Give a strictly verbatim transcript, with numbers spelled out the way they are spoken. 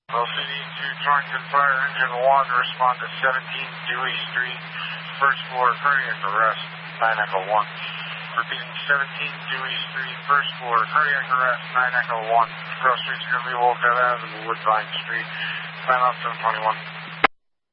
L C D to Torrington Fire Engine one, respond to seventeen Dewey Street, first floor, cardiac arrest, nine Echo one. Repeating seventeen Dewey Street, first floor, cardiac arrest, nine Echo one. Grove Street's going to be Wolcott Avenue, Woodbine Street, plan off seven twenty-one.